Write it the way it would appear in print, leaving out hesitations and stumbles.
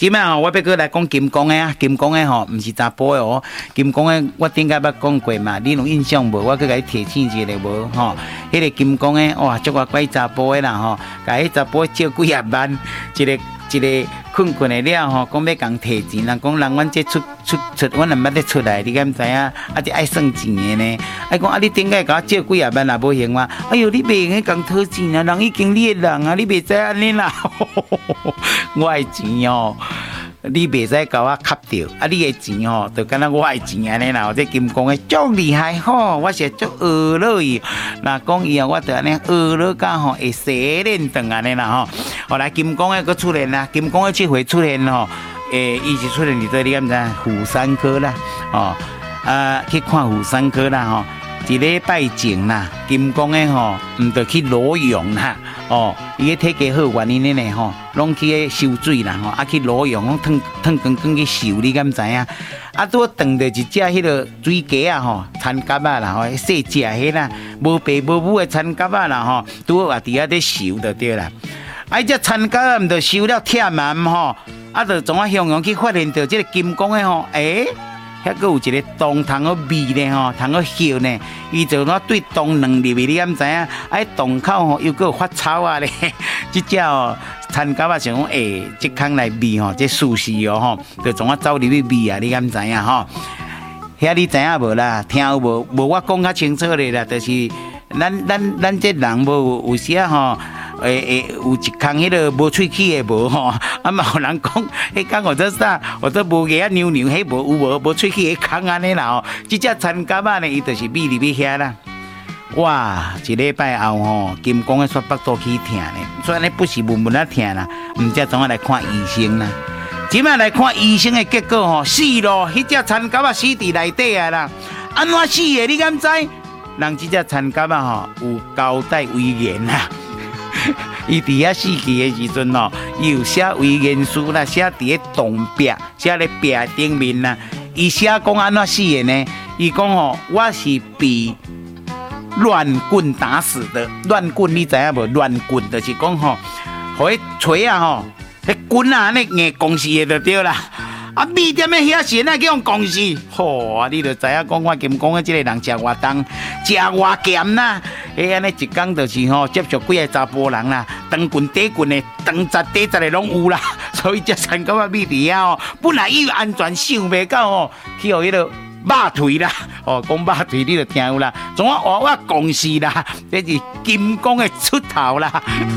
即摆吼，我要过来讲金光的啊，金光的吼，毋是查甫的哦。金光的我顶下捌讲过嘛，你有印象无？我去甲你提醒一下无吼。迄个金光的哇，足我怪查甫的啦吼，甲迄查甫借几啊万，一个困的了吼，讲要共提钱，人讲人阮这出，阮也捌得出来，你敢毋知影？啊，这爱算钱的呢？爱讲啊，你顶下甲我借几啊万也无用嘛？哎哟，你袂用共讨钱啊，人已经你的人啊，你袂知安尼啦。我的钱哦。你袂使甲我吸掉，啊！你的钱吼，就敢若我的钱安尼啦。这金光的足厉害吼，我是足学落伊。那讲以后我就安尼学落甲吼，会洗练长安尼啦吼。后来金光的佫出现啦，金光的这回出现吼，伊是出现伫你敢知？虎山科啦，哦，去看虎山科啦吼。一礼拜前啦，金光的吼，毋着去裸泳啦，哦，伊个体格好原因呢吼，拢去收水啦吼，啊去裸泳，拢腾光去收，你敢知影？啊，拄撞着一只迄个水鸡啊吼，田蛤啊啦吼，细只迄啦，无爸无母的田蛤啊啦吼，拄好伫遐咧收就对啦。啊，这田蛤啊，毋着收了忝嘛吼，啊，就从我向阳去发现到这个金光的吼，遐佫有一个洞通好味呢吼，通好嗅呢。伊就拿对洞软入去，你敢知影？洞口吼又佫有发草啊咧。即只哦，田蛤啊想讲即空来味吼，这舒适哦吼，就从我走入去味啊，你敢知影吼？遐你知影无啦？听有无？无我讲较清楚咧啦，就是咱这人无有时吼。有一空迄个无喙齿的无吼，啊嘛有人讲，迄空或者啥，或者无牙扭，迄无喙齿的空安尼啦吼。即只田蛤啊呢，伊就是秘入去遐啦。哇，一礼拜后吼，金光的煞腹肚起疼呢，所以呢不是闷啊疼啦，毋则总要来看医生啦。即摆来看医生的结果吼，死咯，迄只田蛤啊死伫内底啊啦，安怎死的？你敢知？人即只田蛤啊吼有交代遗言啦。伊伫遐死去的时阵吼，伊有写遗言书啦，写伫咧洞壁，写咧壁顶面啦。伊写讲安怎死的呢？伊讲吼，我是被乱棍打死的。乱棍你知影无？乱棍就是讲吼，互迄锤啊吼，迄棍啊安尼硬攻死的就对啦。啊，米店的遐神啊，叫用攻死，吼！你就知影讲我金光的这个人食偌重，食偌咸啦。安尼一工就是吼，接触几个查甫人啦，长棍短棍的，长十短十的拢有啦。所以这田蛤啊米伫遐吼，本来以为安全想袂到吼，去互迄个肉腿啦，哦，讲肉腿你就听有啦，怎啊活我攻死啦？这是金光的出头啦。